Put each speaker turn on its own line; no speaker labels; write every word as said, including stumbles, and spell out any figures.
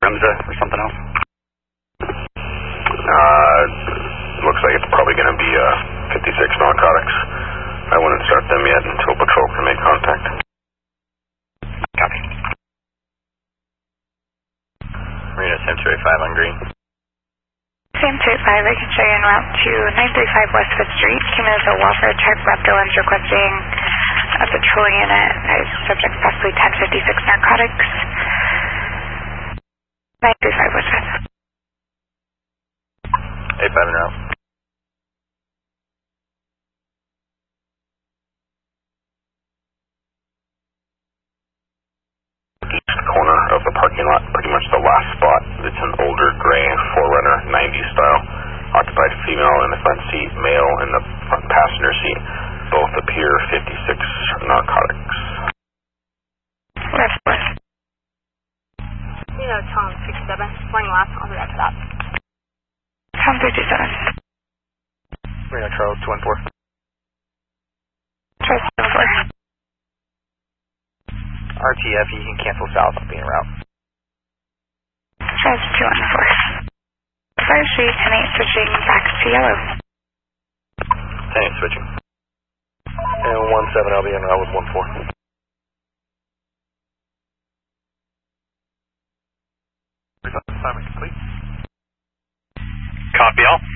Remza or something else?
Uh, looks like it's probably going to be uh, fifty-six narcotics. I wouldn't start them yet until patrol can make contact.
Copy.
Marina, Sam two eight five on green.
Sam two eight five, I can show you en route to nine thirty-five West fifth Street. Came in as a welfare check. Raptorlands requesting a patrol unit as subject possibly ten fifty-six narcotics. nine thirty-five West fifth.
eight five en route. East corner of the parking lot, pretty much the last spot. It's an older gray four runner nineties style. Occupied female in the front seat, male in the front passenger seat. Both appear fifty-six narcotics.
Left west.
You know, Tom sixty-seven, morning last, I'll be back to that.
Tom thirty-seven.
Marina Charles two one four.
Charles two one four.
R T F, you can cancel south, I'll be en route.
Charles two one four. five Street, ten eight switching back to yellow.
ten eight switching.
And one seven, I'll be en route with one four.
Assignment complete.
Copy all.